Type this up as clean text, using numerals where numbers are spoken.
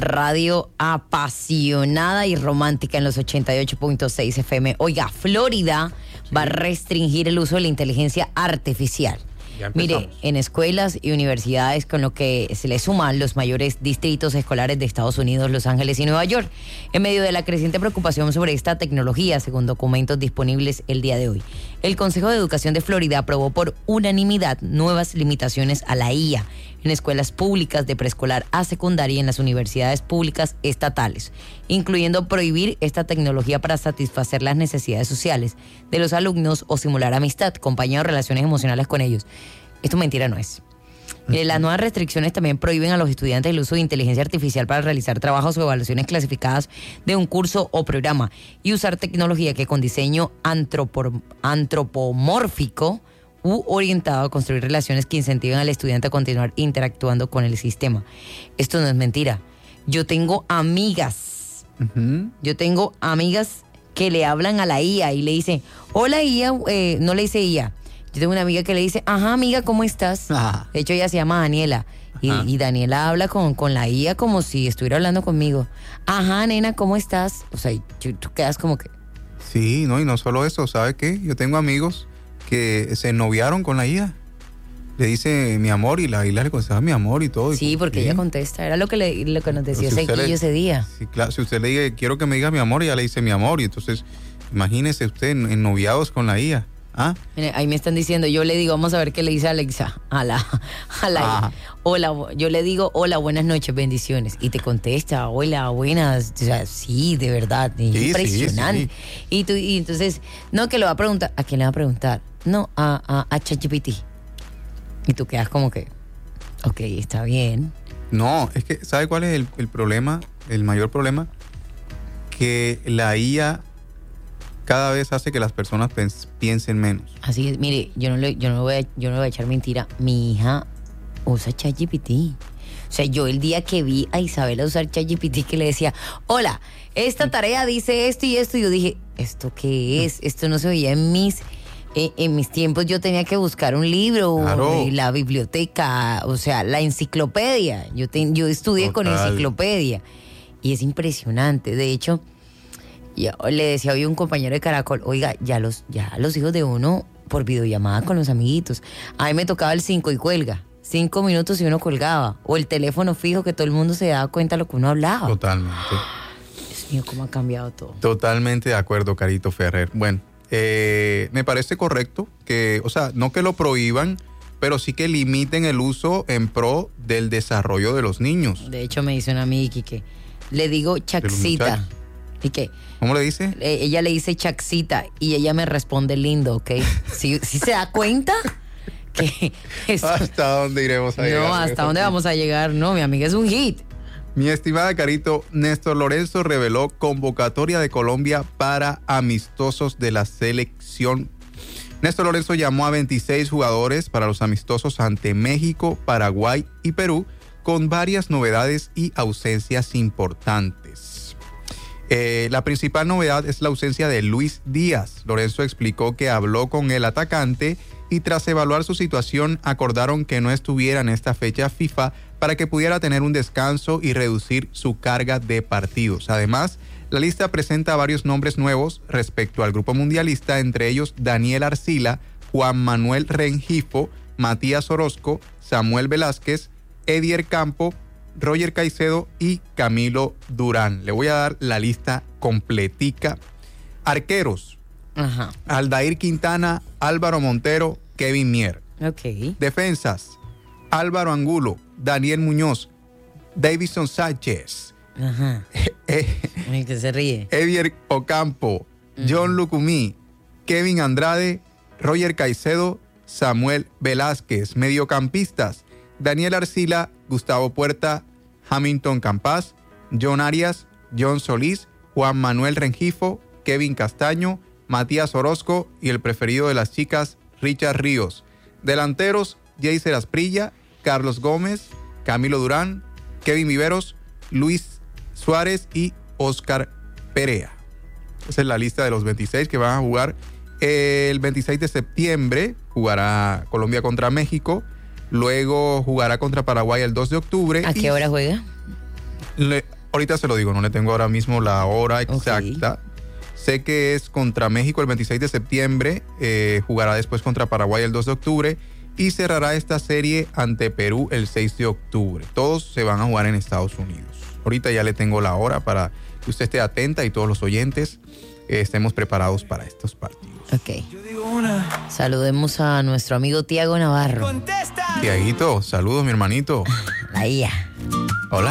radio apasionada y romántica en los 88.6 FM. Oiga, Florida va a restringir el uso de la inteligencia artificial. Mire, en escuelas y universidades, con lo que se le suman los mayores distritos escolares de Estados Unidos, Los Ángeles y Nueva York, en medio de la creciente preocupación sobre esta tecnología, según documentos disponibles el día de hoy. El Consejo de Educación de Florida aprobó por unanimidad nuevas limitaciones a la IA en escuelas públicas de preescolar a secundaria y en las universidades públicas estatales, incluyendo prohibir esta tecnología para satisfacer las necesidades sociales de los alumnos o simular amistad, compañía o relaciones emocionales con ellos. Esto mentira no es. Las nuevas restricciones también prohíben a los estudiantes el uso de inteligencia artificial para realizar trabajos o evaluaciones clasificadas de un curso o programa y usar tecnología que con diseño antropomórfico u orientado a construir relaciones que incentiven al estudiante a continuar interactuando con el sistema. Esto no es mentira. Yo tengo amigas. Yo tengo amigas que le hablan a la IA y le dicen, hola IA, no le dice IA. Yo tengo una amiga que le dice, ajá amiga, ¿cómo estás? Ajá. De hecho ella se llama Daniela. Y Daniela habla con la IA como si estuviera hablando conmigo. Ajá, nena, ¿cómo estás? O sea, tú quedas como que... Sí, no, y no solo eso, ¿sabe qué? Yo tengo amigos que se noviaron con la IA. Le dice mi amor y la IA le contestaba mi amor y todo. Sí, porque ella contesta. Era lo que nos decía ese día. Sí, claro. Si usted le dice, quiero que me diga mi amor, ella le dice mi amor. Y entonces, imagínese usted en noviados con la IA. ¿Ah? Mire, ahí me están diciendo, yo le digo, vamos a ver qué le dice Alexa a la IA. Hola, yo le digo, hola, buenas noches, bendiciones. Y te contesta, hola, buenas. O sea, sí, de verdad, impresionante. Sí. Y entonces, no, que le va a preguntar, ¿a quién le va a preguntar? No, a ChatGPT. Y tú quedas como que, ok, está bien. No, es que, ¿sabe cuál es el problema? El mayor problema, que la IA cada vez hace que las personas piensen menos. Así es, mire, yo no voy a echar mentira. Mi hija usa ChatGPT. O sea, yo el día que vi a Isabela usar ChatGPT, que le decía, hola, esta tarea dice esto y esto, y yo dije, ¿esto qué es? Esto no se veía en mis tiempos. Yo tenía que buscar un libro, claro, la biblioteca, o sea, la enciclopedia. Yo estudié con enciclopedia y es impresionante. De hecho, yo le decía hoy a un compañero de Caracol, oiga, ya los hijos de uno por videollamada con los amiguitos. A mí me tocaba el 5 y cuelga. 5 minutos y uno colgaba. O el teléfono fijo que todo el mundo se daba cuenta de lo que uno hablaba. Totalmente. Dios mío, cómo ha cambiado todo. Totalmente de acuerdo, Carito Ferrer. Bueno, me parece correcto que, o sea, no que lo prohíban, pero sí que limiten el uso en pro del desarrollo de los niños. De hecho, me dice una amiga que le digo chaxita. ¿Y qué? ¿Cómo le dice? Ella le dice chaxita y ella me responde lindo, ¿ok? ¿Sí se da cuenta? Que ¿Hasta dónde iremos a llegar? No, ¿hasta dónde vamos a llegar? No, mi amiga es un hit. Mi estimada Carito, Néstor Lorenzo reveló convocatoria de Colombia para amistosos de la selección. Néstor Lorenzo llamó a 26 jugadores para los amistosos ante México, Paraguay y Perú, con varias novedades y ausencias importantes. La principal novedad es la ausencia de Luis Díaz. Lorenzo explicó que habló con el atacante y tras evaluar su situación acordaron que no estuviera en esta fecha FIFA para que pudiera tener un descanso y reducir su carga de partidos. Además, la lista presenta varios nombres nuevos respecto al grupo mundialista, entre ellos Daniel Arcila, Juan Manuel Rengifo, Matías Orozco, Samuel Velázquez, Edier Campo, Roger Caicedo y Camilo Durán. Le voy a dar la lista completica. Arqueros. Ajá. Aldair Quintana, Álvaro Montero, Kevin Mier. Ok. Defensas. Álvaro Angulo, Daniel Muñoz, Davison Sánchez. Ajá. Que se ríe. Edier Ocampo, John Lucumí, Kevin Andrade, Roger Caicedo, Samuel Velázquez. Mediocampistas. Daniel Arcila, Gustavo Puerta, Hamilton Campas, John Arias, John Solís, Juan Manuel Rengifo, Kevin Castaño, Matías Orozco y el preferido de las chicas, Richard Ríos. Delanteros, Jaycer Asprilla, Carlos Gómez, Camilo Durán, Kevin Viveros, Luis Suárez y Oscar Perea. Esa es la lista de los 26 que van a jugar. El 26 de septiembre jugará Colombia contra México. Luego jugará contra Paraguay el 2 de octubre. ¿A qué hora juega? Ahorita se lo digo, no le tengo ahora mismo la hora exacta. Okay. Sé que es contra México el 26 de septiembre, jugará después contra Paraguay el 2 de octubre y cerrará esta serie ante Perú el 6 de octubre. Todos se van a jugar en Estados Unidos. Ahorita ya le tengo la hora para que usted esté atenta y todos los oyentes estemos preparados para estos partidos. Ok. Saludemos a nuestro amigo Tiago Navarro. Tiaguito, saludos mi hermanito. La IA.